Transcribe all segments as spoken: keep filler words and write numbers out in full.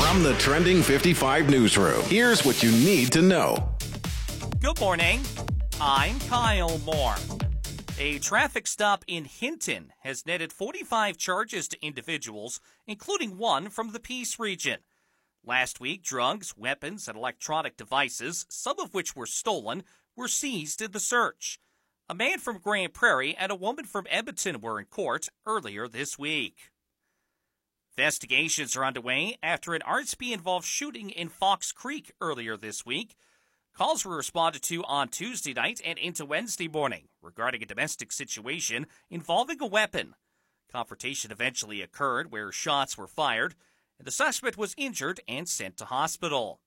From the Trending fifty-five newsroom, here's what you need to know. Good morning. I'm Kyle Moore. A traffic stop in Hinton has netted forty-five charges to individuals, including one from the Peace region. Last week, drugs, weapons, and electronic devices, some of which were stolen, were seized in the search. A man from Grand Prairie and a woman from Edmonton were in court earlier this week. Investigations are underway after an R S P-involved shooting in Fox Creek earlier this week. Calls were responded to on Tuesday night and into Wednesday morning regarding a domestic situation involving a weapon. Confrontation eventually occurred where shots were fired, and the suspect was injured and sent to hospital.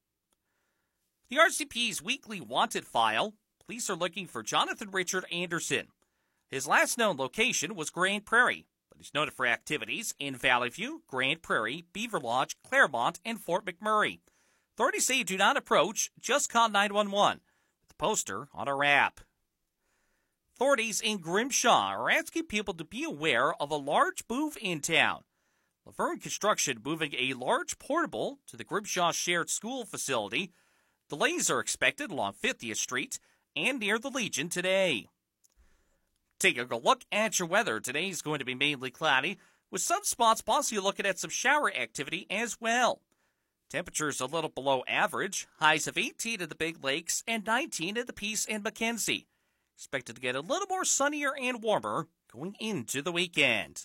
The R C P's weekly wanted file. Police are looking for Jonathan Richard Anderson. His last known location was Grand Prairie, but he's noted for activities in Valley View, Grand Prairie, Beaver Lodge, Claremont, and Fort McMurray. Authorities say do not approach, just call nine one one, with the poster on our app. Authorities in Grimshaw are asking people to be aware of a large move in town. Laverne Construction moving a large portable to the Grimshaw Shared School facility. Delays are expected along fiftieth Street and near the Legion today. Taking a look at your weather, today is going to be mainly cloudy, with some spots possibly looking at some shower activity as well. Temperatures a little below average, highs of eighteen in the Big Lakes and nineteen in the Peace and Mackenzie. Expected to get a little more sunnier and warmer going into the weekend.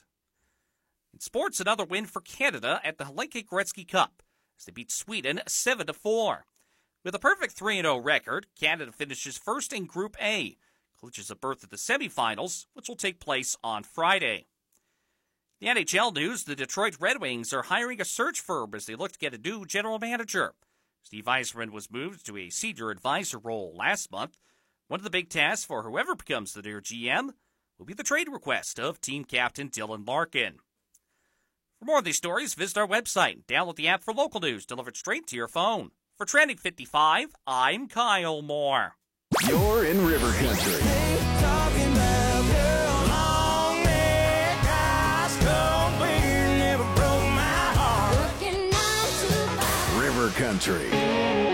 In sports, another win for Canada at the Hlinka Gretzky Cup as they beat Sweden seven to four. With a perfect three and oh record, Canada finishes first in Group A, clinches a berth at the semifinals, which will take place on Friday. The N H L news, the Detroit Red Wings are hiring a search firm as they look to get a new general manager. Steve Yzerman was moved to a senior advisor role last month. One of the big tasks for whoever becomes the new G M will be the trade request of team captain Dylan Larkin. For more of these stories, visit our website and download the app for local news delivered straight to your phone. For Trending fifty-five, I'm Kyle Moore. You're in River Country. River Country.